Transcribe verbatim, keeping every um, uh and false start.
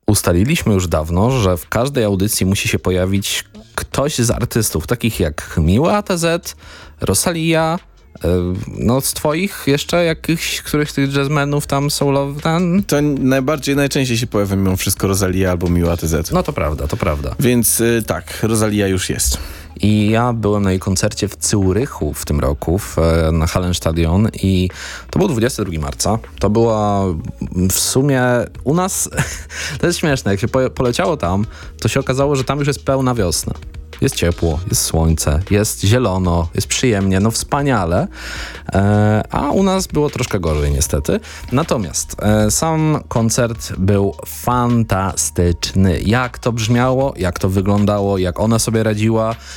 Ustaliliśmy już dawno, że w każdej audycji musi się pojawić ktoś z artystów, takich jak Miła A T Z, Rosalia, no z twoich jeszcze jakichś, których tych jazzmenów tam soulowych ten? To najbardziej, najczęściej się pojawia mimo wszystko Rosalia albo Miła A T Z. No to prawda, to prawda. Więc y, tak, Rosalia już jest. I ja byłem na jej koncercie w Zurychu w tym roku, w, na Hallenstadion i to był dwudziestego drugiego marca. To była w sumie u nas, to jest śmieszne, jak się po, poleciało tam, to się okazało, że tam już jest pełna wiosna. Jest ciepło, jest słońce, jest zielono, jest przyjemnie, no wspaniale, e, a u nas było troszkę gorzej niestety. Natomiast e, sam koncert był fantastyczny. Jak to brzmiało, jak to wyglądało, jak ona sobie radziła,